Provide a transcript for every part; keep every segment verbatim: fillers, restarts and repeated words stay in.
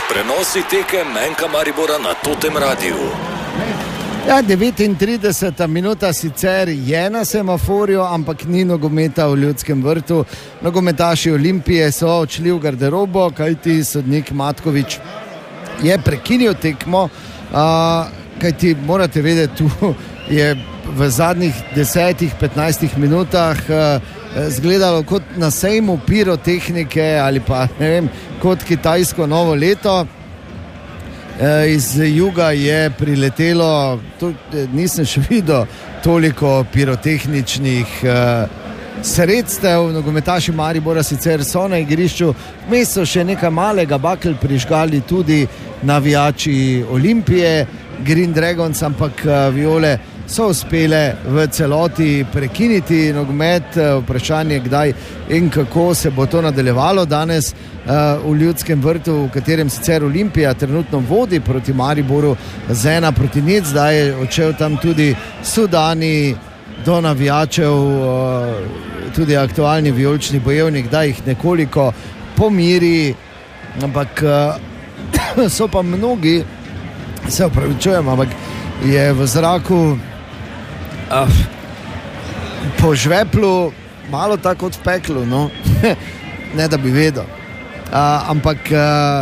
Prenosi teke Menka Maribora na Totem Radiu. Ja, devetintrideseta minuta sicer je na semaforju, ampak ni nogometa v Ljudskem vrtu. Nogometaši Olimpije so odšli v garderobo, kajti sodnik Matkovič je prekinil tekmo, a, kajti morate vedeti, tu je v zadnjih desetih, petnajstih minutah a, zgledalo kot na sejmu pirotehnike ali pa ne vem, kot kitajsko novo leto. Iz juga je priletelo, to, nisem še videl toliko pirotehničnih uh, sredstev. Nogometaši Maribora sicer so na igrišču, vmes so še nekaj malega bakel prižgali tudi navijači Olimpije, Green Dragons, ampak uh, Viole so uspele v celoti prekiniti nogomet. Vprašanje, kdaj in kako se bo to nadaljevalo danes uh, v Ljudskem vrtu, v katerem sicer Olimpija trenutno vodi proti Mariboru z ena proti nič. Zdaj je odšel tam tudi Sudani do navijačev, uh, tudi aktualni vijolični bojevnik, da jih nekoliko pomiri, ampak uh, so pa mnogi, se opravičujem, ampak je v zraku Uh, po žveplu malo tako kot v peklu, no. Ne da bi vedel, uh, ampak uh,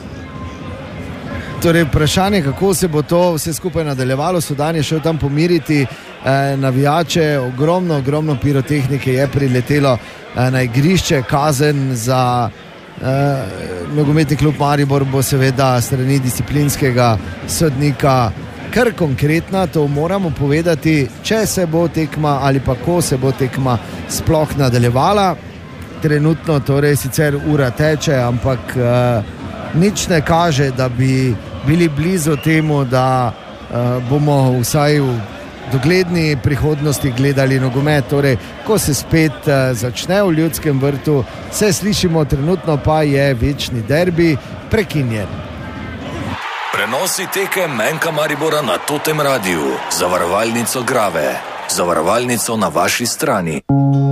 torej vprašanje, kako se bo to vse skupaj nadaljevalo. Sudan je šel tam pomiriti uh, navijače, ogromno, ogromno pirotehnike je priletelo uh, na igrišče. Kazen za uh, nogometni klub Maribor bo seveda strani disciplinskega sodnika kar konkretna, to moramo povedati, če se bo tekma ali pa ko se bo tekma sploh nadaljevala. Trenutno torej sicer ura teče, ampak uh, nič ne kaže, da bi bili blizu temu, da uh, bomo vsaj v dogledni prihodnosti gledali nogomet. Torej, ko se spet uh, začne v Ljudskem vrtu, se slišimo, trenutno pa je večni derbi prekinjen. Prenosi teke Menka Maribora na Totem Radiu. Zavarovalnico Grave. Zavarovalnico na vaši strani.